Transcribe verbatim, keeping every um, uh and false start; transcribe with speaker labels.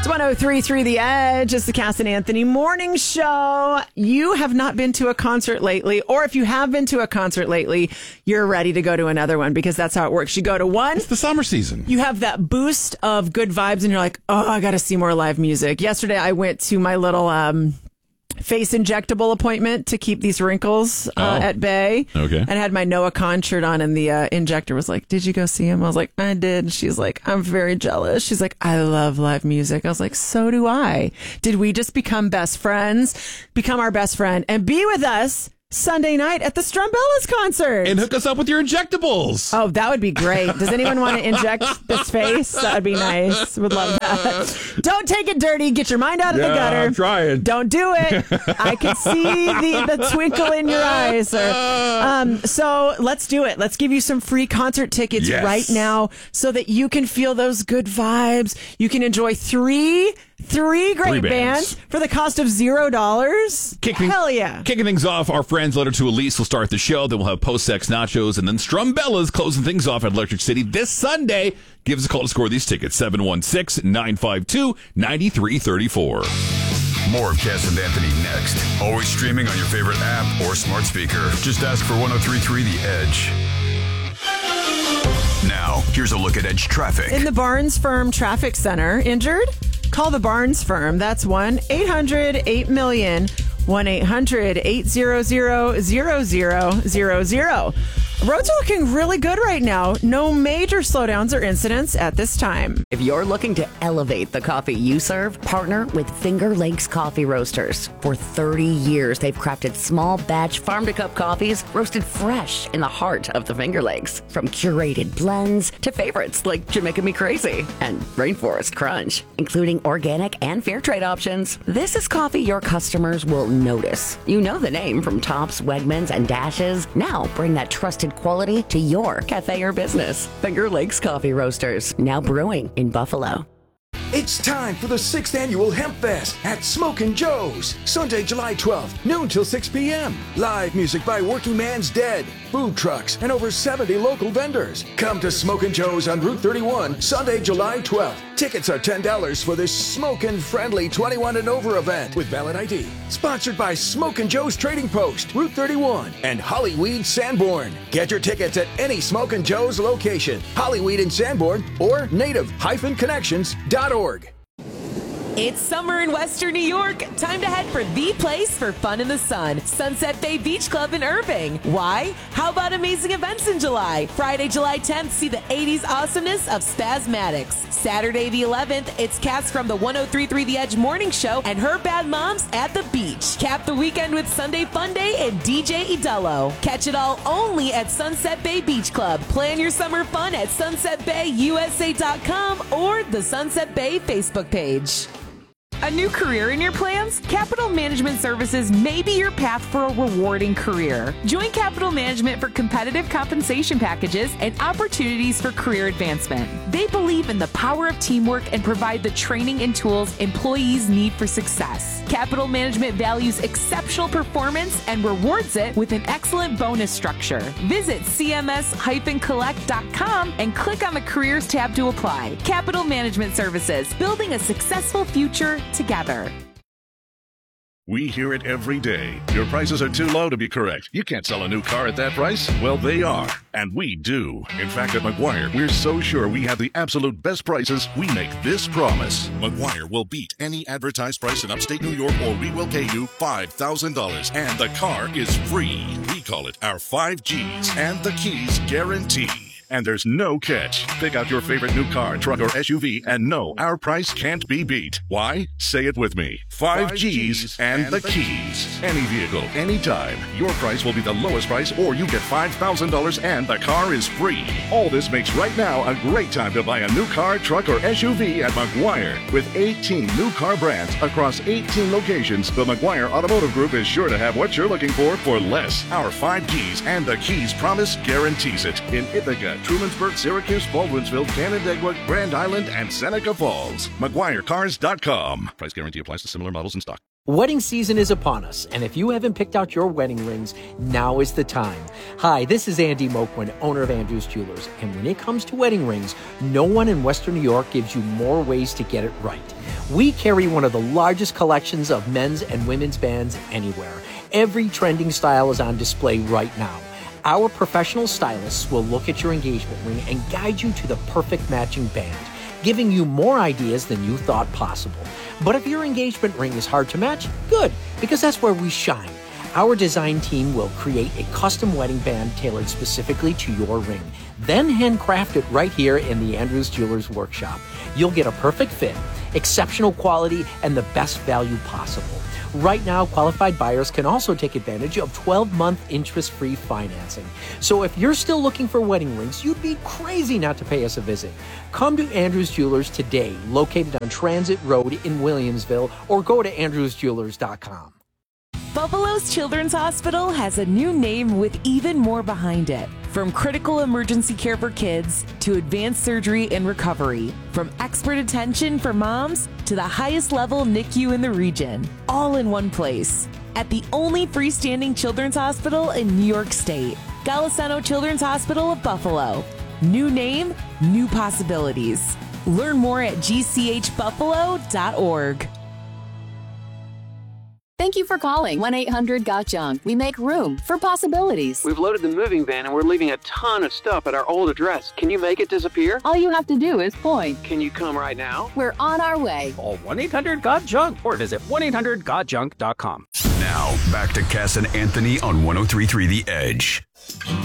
Speaker 1: It's one oh three point three The Edge. It's the Cass and Anthony Morning Show. You have not been to a concert lately, or if you have been to a concert lately, you're ready to go to another one because that's how it works. You go to one.
Speaker 2: It's the summer season.
Speaker 1: You have that boost of good vibes and you're like, oh, I got to see more live music. Yesterday, I went to my little um, face injectable appointment to keep these wrinkles uh,
Speaker 2: Oh.
Speaker 1: at bay.
Speaker 2: Okay.
Speaker 1: And I had my Noah Kahn shirt on, and the uh, injector was like, did you go see him? I was like, I did. She's like, I'm very jealous. She's like, I love live music. I was like, so do I. Did we just become best friends, become our best friend, and be with us Sunday night at the Strumbellas concert?
Speaker 2: And hook us up with your injectables.
Speaker 1: Oh, that would be great. Does anyone want to inject this face? That would be nice. Would love that. Don't take it dirty. Get your mind out of
Speaker 2: yeah,
Speaker 1: the gutter.
Speaker 2: I'm trying.
Speaker 1: Don't do it. I can see the, the twinkle in your eyes, sir. Um, so let's do it. Let's give you some free concert tickets
Speaker 2: Yes.
Speaker 1: right now so that you can feel those good vibes. You can enjoy three Three great
Speaker 2: Three
Speaker 1: bands.
Speaker 2: bands.
Speaker 1: for the cost of zero dollars.
Speaker 2: Kicking,
Speaker 1: Hell yeah.
Speaker 2: Kicking things off, our friends Letter to Elise will start the show. Then we'll have post-sex nachos. And then Strumbellas closing things off at Electric City this Sunday. Give us a call to score these tickets. seven one six, nine five two, nine three three four.
Speaker 3: More of Cass and Anthony next. Always streaming on your favorite app or smart speaker. Just ask for one oh three point three The Edge. Now, here's a look at Edge traffic.
Speaker 1: In the Barnes Firm Traffic Center, injured? Call the Barnes Firm. That's one eight hundred eight million, one eight hundred eight hundred zero zero zero zero. Roads are looking really good right now. No major slowdowns or incidents at this time.
Speaker 4: If you're looking to elevate the coffee you serve, partner with Finger Lakes Coffee Roasters. For thirty years, they've crafted small batch farm to cup coffees roasted fresh in the heart of the Finger Lakes. From curated blends to favorites like Jamaica Me Crazy and Rainforest Crunch, including organic and fair trade options. This is coffee your customers will notice. You know the name from Tops, Wegmans, and Dashes. Now bring that trusted quality to your cafe or business. Finger Lakes Coffee Roasters, now brewing in Buffalo.
Speaker 5: It's time for the sixth Annual Hemp Fest at Smokin' Joe's. Sunday, July twelfth, noon till six p.m. Live music by Working Man's Dead, food trucks, and over seventy local vendors. Come to Smokin' Joe's on Route thirty-one, Sunday, July twelfth. Tickets are ten dollars for this smokin'-friendly twenty-one and over event with valid I D. Sponsored by Smokin' Joe's Trading Post, Route thirty-one, and Hollyweed Sanborn. Get your tickets at any Smokin' Joe's location, Hollyweed in Sanborn, or native dash connections dot org.
Speaker 6: It's summer in Western New York. Time to head for the place for fun in the sun. Sunset Bay Beach Club in Irving. Why? How about amazing events in July? Friday, July tenth, see the eighties awesomeness of Spasmatics. Saturday the eleventh, it's Cass from the one oh three point three The Edge Morning Show and her bad moms at the beach. Cap the weekend with Sunday Fun Day and D J Idello. Catch it all only at Sunset Bay Beach Club. Plan your summer fun at sunset bay u s a dot com or the Sunset Bay Facebook page. A new career in your plans? Capital Management Services may be your path for a rewarding career. Join Capital Management for competitive compensation packages and opportunities for career advancement. They believe in the power of teamwork and provide the training and tools employees need for success. Capital Management values exceptional performance and rewards it with an excellent bonus structure. Visit c m s dash collect dot com and click on the Careers tab to apply. Capital Management Services, building a successful future together.
Speaker 7: We hear it every day. Your prices are too low to be correct. You can't sell a new car at that price. Well, they are. And we do. In fact, at McGuire, we're so sure we have the absolute best prices, we make this promise. McGuire will beat any advertised price in upstate New York, or we will pay you five thousand dollars. And the car is free. We call it our five G's and the keys guarantee. And there's no catch. Pick out your favorite new car, truck, or S U V, and know our price can't be beat. Why? Say it with me. Five G's and the keys. Any vehicle, anytime. Your price will be the lowest price, or you get five thousand dollars and the car is free. All this makes right now a great time to buy a new car, truck, or S U V at McGuire. With eighteen new car brands across eighteen locations, the McGuire Automotive Group is sure to have what you're looking for for less. Our five G's and the keys promise guarantees it. In Ithaca, Trumansburg, Syracuse, Baldwinsville, Canandaigua, Grand Island, and Seneca Falls. McGuire Cars dot com. Price guarantee applies to similar models in stock.
Speaker 8: Wedding season is upon us, and if you haven't picked out your wedding rings, now is the time. Hi, this is Andy Moquin, owner of Andrews Jewelers, and when it comes to wedding rings, no one in Western New York gives you more ways to get it right. We carry one of the largest collections of men's and women's bands anywhere. Every trending style is on display right now. Our professional stylists will look at your engagement ring and guide you to the perfect matching band, giving you more ideas than you thought possible. But if your engagement ring is hard to match, good, because that's where we shine. Our design team will create a custom wedding band tailored specifically to your ring, then handcraft it right here in the Andrews Jewelers workshop. You'll get a perfect fit, exceptional quality, and the best value possible. Right now, qualified buyers can also take advantage of twelve-month interest-free financing. So if you're still looking for wedding rings, you'd be crazy not to pay us a visit. Come to Andrews Jewelers today, located on Transit Road in Williamsville, or go to andrews jewelers dot com.
Speaker 6: Buffalo's Children's Hospital has a new name with even more behind it. From critical emergency care for kids to advanced surgery and recovery, from expert attention for moms to the highest level N I C U in the region, all in one place. At the only freestanding children's hospital in New York State, Golisano Children's Hospital of Buffalo. New name, new possibilities. Learn more at g c h buffalo dot org.
Speaker 9: Thank you for calling one eight hundred got junk. We make room for possibilities.
Speaker 10: We've loaded the moving van and we're leaving a ton of stuff at our old address. Can you make it disappear?
Speaker 9: All you have to do is point.
Speaker 10: Can you come right now?
Speaker 9: We're on our way.
Speaker 11: Call one eight hundred got junk or visit one eight hundred got junk dot com.
Speaker 3: Now, back to Cass and Anthony on one oh three point three The Edge.